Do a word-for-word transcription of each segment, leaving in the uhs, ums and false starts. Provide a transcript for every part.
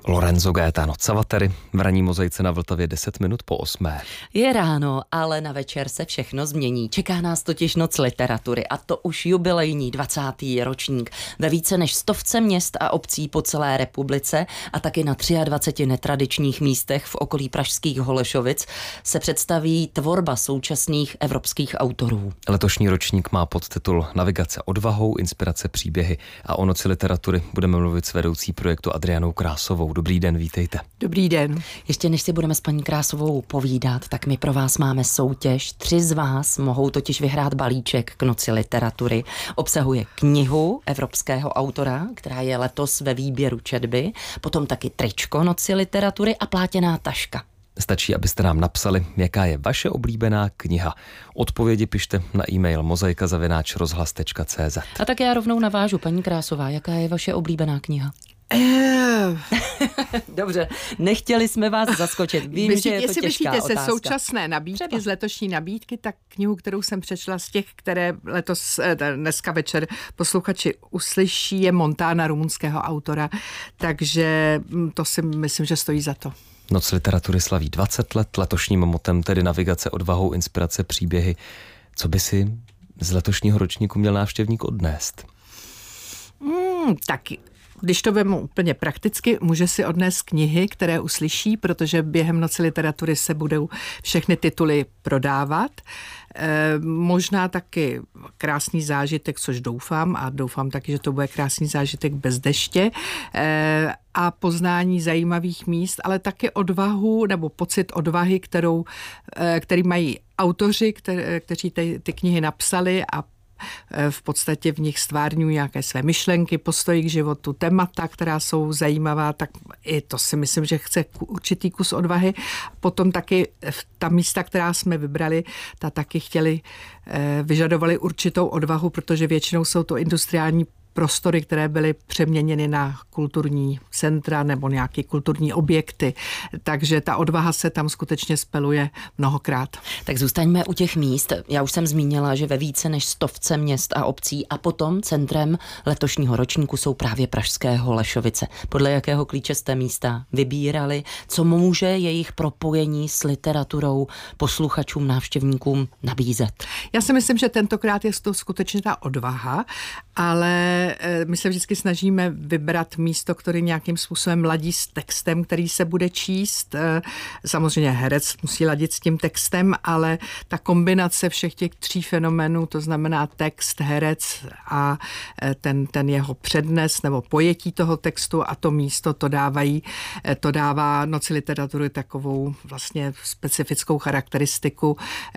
Lorenzo Gaetano Cavatteri v ranní mozaice na Vltavě deset minut po osmé. Je ráno, ale na večer se všechno změní. Čeká nás totiž Noc literatury a to už jubilejní dvacátý ročník. Ve více než stovce měst a obcí po celé republice a taky na dvaceti třech netradičních místech v okolí pražských Holešovic se představí tvorba současných evropských autorů. Letošní ročník má podtitul Navigace odvahou, inspirace příběhy a o Noci literatury budeme mluvit s vedoucí projektu Adrianou Krásovou. Dobrý den, vítejte. Dobrý den. Ještě než si budeme s paní Krásovou povídat, tak my pro vás máme soutěž. Tři z vás mohou totiž vyhrát balíček k Noci literatury. Obsahuje knihu evropského autora, která je letos ve výběru četby, potom taky tričko Noci literatury a plátěná taška. Stačí, abyste nám napsali, jaká je vaše oblíbená kniha. Odpovědi pište na e-mail mozaika zavináč rozhlas tečka cé zet. A tak já rovnou navážu, paní Krásová, jaká je vaše oblíbená kniha? Dobře, nechtěli jsme vás zaskočit. Vím, Myslíte, že je to jestli těžká myslíte otázka. se současné nabídky, Třeba. z letošní nabídky, tak knihu, kterou jsem přečla z těch, které letos, dneska večer posluchači uslyší, je Montana rumunského autora, takže to si myslím, že stojí za to. Noc literatury slaví dvacet let, letošním motem tedy Navigace odvahou, inspirace příběhy. Co by si z letošního ročníku měl návštěvník odnést? Hmm, tak když to vemu úplně prakticky, může si odnést knihy, které uslyší, protože během Noci literatury se budou všechny tituly prodávat. E, možná taky krásný zážitek, což doufám, a doufám taky, že to bude krásný zážitek bez deště, e, a poznání zajímavých míst, ale taky odvahu nebo pocit odvahy, kterou, e, který mají autoři, které, kteří ty, ty knihy napsali a v podstatě v nich stvárňují nějaké své myšlenky, postoji k životu, témata, která jsou zajímavá, tak i to si myslím, že chce určitý kus odvahy. Potom taky ta místa, která jsme vybrali, ta taky chtěli, vyžadovali určitou odvahu, protože většinou jsou to industriální prostory, které byly přeměněny na kulturní centra nebo nějaké kulturní objekty. Takže ta odvaha se tam skutečně speluje mnohokrát. Tak zůstaňme u těch míst. Já už jsem zmínila, že ve více než stovce měst a obcí a potom centrem letošního ročníku jsou právě pražské Holešovice. Podle jakého klíče jste místa vybírali? Co může jejich propojení s literaturou posluchačům, návštěvníkům nabízet? Já si myslím, že tentokrát je to skutečně ta odvaha, ale my se vždycky snažíme vybrat místo, které nějakým způsobem ladí s textem, který se bude číst. Samozřejmě herec musí ladit s tím textem, ale ta kombinace všech těch tří fenomenů, to znamená text, herec a ten, ten jeho přednes nebo pojetí toho textu a to místo, to dávají, to dává Noci literatury takovou vlastně specifickou charakteristiku,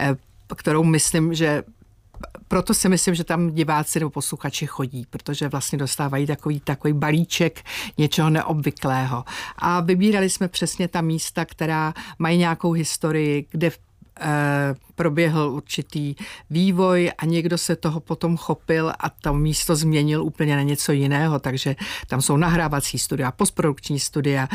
kterou myslím, že proto si myslím, že tam diváci nebo posluchači chodí, protože vlastně dostávají takový, takový balíček něčeho neobvyklého. A vybírali jsme přesně ta místa, která mají nějakou historii, kde eh, proběhl určitý vývoj a někdo se toho potom chopil a to místo změnil úplně na něco jiného, takže tam jsou nahrávací studia, postprodukční studia.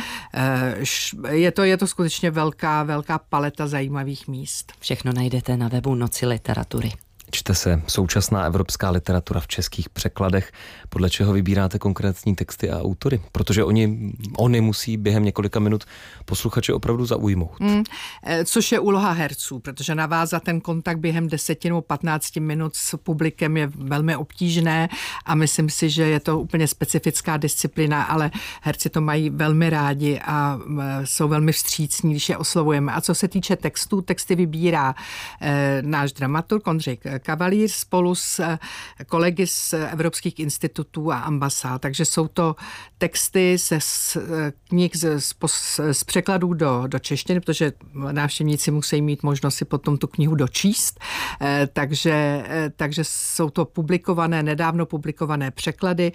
Eh, je to, je to skutečně velká, velká paleta zajímavých míst. Všechno najdete na webu Noci literatury. Čte se současná evropská literatura v českých překladech. Podle čeho vybíráte konkrétní texty a autory? Protože oni, oni musí během několika minut posluchače opravdu zaujmout. Mm, což je úloha herců, protože navázat ten kontakt během deseti nebo patnácti minut s publikem je velmi obtížné a myslím si, že je to úplně specifická disciplína, ale herci to mají velmi rádi a jsou velmi vstřícní, když je oslovujeme. A co se týče textů, texty vybírá eh, náš dramaturg Ondřej Kavalír spolu s kolegy z evropských institutů a ambasád. Takže jsou to texty ze knih z, z, z překladů do, do češtiny, protože návštěvníci musí mít možnost si potom tu knihu dočíst. Takže, takže jsou to publikované, nedávno publikované překlady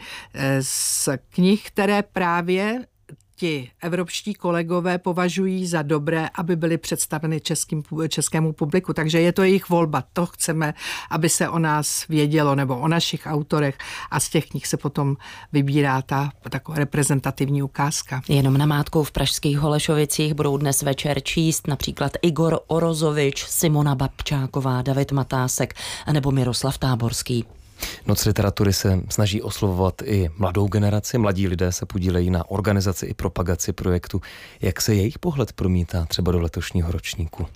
z knih, které právě ti evropští kolegové považují za dobré, aby byly představeny českým, českému publiku. Takže je to jejich volba. To chceme, aby se o nás vědělo, nebo o našich autorech a z těch knih se potom vybírá ta taková reprezentativní ukázka. Jenom namátkou v pražských Holešovicích budou dnes večer číst například Igor Orozovič, Simona Babčáková, David Matásek nebo Miroslav Táborský. Noc literatury se snaží oslovovat i mladou generaci. Mladí lidé se podílejí na organizaci i propagaci projektu. Jak se jejich pohled promítá třeba do letošního ročníku?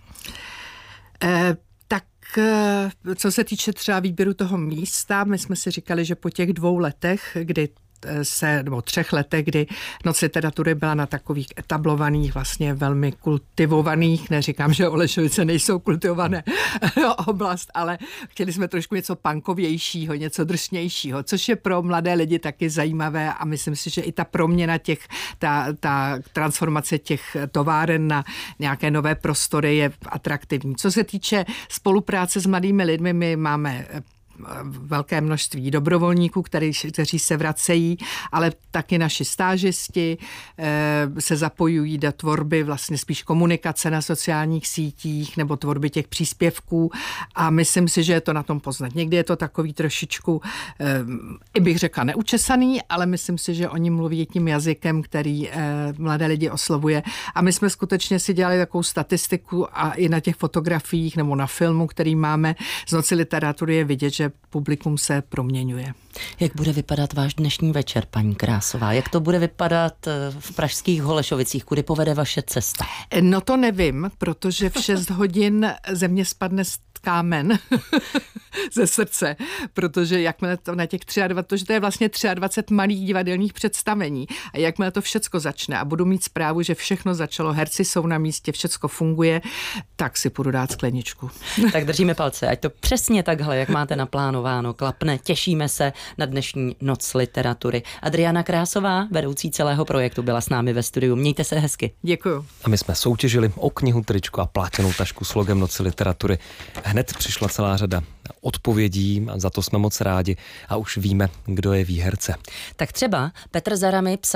Eh, tak co se týče třeba výběru toho místa, my jsme si říkali, že po těch dvou letech, kdy se, nebo třech letech, kdy Noc literatury byla na takových etablovaných, vlastně velmi kultivovaných, neříkám, že Olešovice nejsou kultivované oblast, ale chtěli jsme trošku něco punkovějšího, něco drsnějšího, což je pro mladé lidi taky zajímavé a myslím si, že i ta proměna těch, ta, ta transformace těch továren na nějaké nové prostory je atraktivní. Co se týče spolupráce s mladými lidmi, my máme velké množství dobrovolníků, který, kteří se vracejí, ale taky naši stážisti e, se zapojují do tvorby vlastně spíš komunikace na sociálních sítích nebo tvorby těch příspěvků a myslím si, že je to na tom poznat. Někdy je to takový trošičku, e, i bych řekla neučesaný, ale myslím si, že oni mluví tím jazykem, který e, mladé lidi oslovuje a my jsme skutečně si dělali takovou statistiku a i na těch fotografiích nebo na filmu, který máme z Noci literatury je vidět, že publikum se proměňuje. Jak bude vypadat váš dnešní večer, paní Krásová? Jak to bude vypadat v pražských Holešovicích? Kudy povede vaše cesta? No to nevím, protože v šest hodin ze mě spadne kámen ze srdce, protože jakmile to na těch dvacet tři, protože to je vlastně dvacet tři malých divadelních představení a jakmile to všecko začne a budu mít zprávu, že všechno začalo, herci jsou na místě, všecko funguje, tak si půjdu dát skleničku. Tak držíme palce, ať to přesně takhle, jak máte naplánováno, klapne. Těšíme se na dnešní Noc literatury. Adriana Krásová, vedoucí celého projektu, byla s námi ve studiu. Mějte se hezky. Děkuju. A my jsme soutěžili o knihu, tričko a plátěnou tašku s logem Noci literatury. Hned přišla celá řada odpovědí a za to jsme moc rádi a už víme, kdo je výherce. Tak třeba Petr Zaramy psal